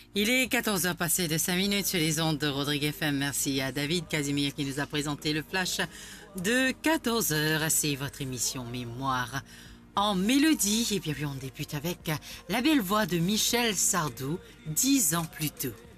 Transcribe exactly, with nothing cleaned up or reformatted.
Il est quatorze heures passées de cinq minutes sur les ondes de Rodrigue F M. Merci à David Casimir qui nous a présenté le flash de quatorze heures. C'est votre émission Mémoire en mélodie. Et bien, puis on débute avec la belle voix de Michel Sardou, dix ans plus tôt.